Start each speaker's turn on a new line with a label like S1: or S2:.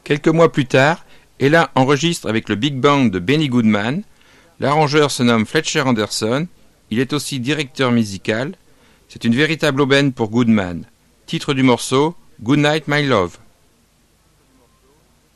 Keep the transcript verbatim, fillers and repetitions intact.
S1: Quelques mois plus tard, Ella enregistre avec le Big Band de Benny Goodman. L'arrangeur se nomme Fletcher Anderson. Il est aussi directeur musical. C'est une véritable aubaine pour Goodman. Titre du morceau, Good Night My Love.